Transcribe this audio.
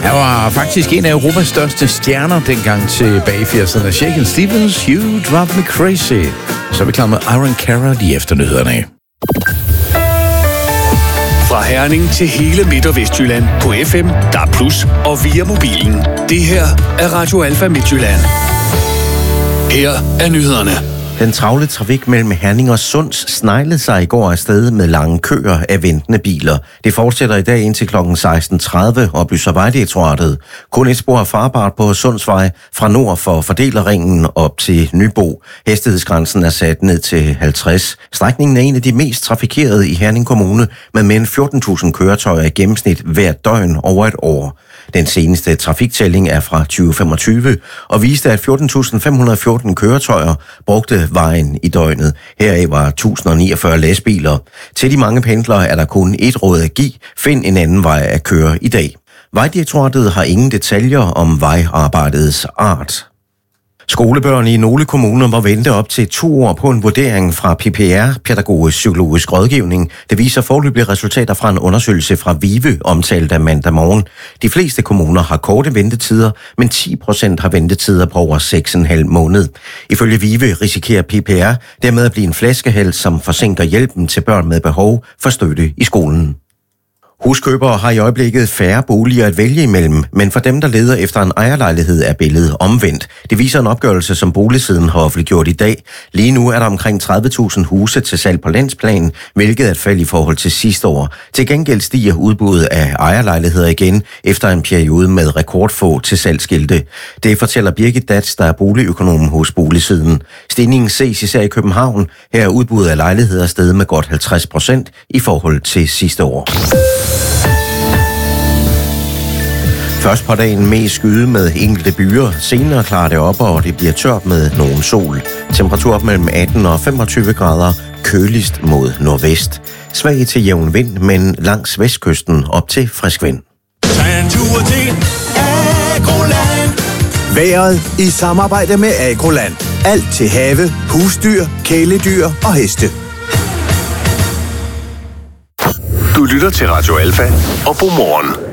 Han var faktisk en af Europas største stjerner dengang tilbage i 80'erne. Shakin' Stevens, You Drive Me Crazy. Så er vi klar med Iron Cara lige efter nyhederne. Fra Herning til hele Midt- og Vestjylland på FM, DAB+, og via mobilen. Det her er Radio Alfa Midtjylland. Her er nyhederne. Den travle trafik mellem Herning og Sunds sneglede sig i går afsted med lange køer af ventende biler. Det fortsætter i dag indtil kl. 16.30, oplyser Vejdirektoratet. Kun et spor er farbart på Sundsvej fra nord for Fordelerringen op til Nybo. Hastighedsgrænsen er sat ned til 50. Strækningen er en af de mest trafikerede i Herning Kommune med mere end 14.000 køretøjer i gennemsnit hvert døgn over et år. Den seneste trafiktælling er fra 2025 og viste, at 14.514 køretøjer brugte vejen i døgnet. Heraf var 1.049 lastbiler. Til de mange pendlere er der kun et råd at give. Find en anden vej at køre i dag. Vejdirektoratet har ingen detaljer om vejarbejdets art. Skolebørn i nogle kommuner må vente op til 2 år på en vurdering fra PPR, Pædagogisk Psykologisk Rådgivning. Det viser foreløbige resultater fra en undersøgelse fra VIVE, omtalt af mandag morgen. De fleste kommuner har korte ventetider, men 10% har ventetider på over 6,5 måned. Ifølge VIVE risikerer PPR dermed at blive en flaskehals, som forsinker hjælpen til børn med behov for støtte i skolen. Huskøbere har i øjeblikket færre boliger at vælge imellem, men for dem, der leder efter en ejerlejlighed, er billedet omvendt. Det viser en opgørelse, som Boligsiden har offentliggjort i dag. Lige nu er der omkring 30.000 huse til salg på landsplan, hvilket er et fald i forhold til sidste år. Til gengæld stiger udbuddet af ejerlejligheder igen efter en periode med rekordfå til salgsskilte. Det fortæller Birgit Dats, der er boligøkonom hos Boligsiden. Stigningen ses især i København. Her er udbuddet af lejligheder steget med godt 50% i forhold til sidste år. Først på dagen mest skyde med enkelte byer, senere klarer det op, og det bliver tørt med nogen sol. Temperatur op mellem 18 og 25 grader, køligst mod nordvest. Svag til jævn vind, men langs vestkysten op til frisk vind. Vejret i samarbejde med Agroland. Alt til have, husdyr, kæledyr og heste. Du lytter til Radio Alfa og Godmorgen.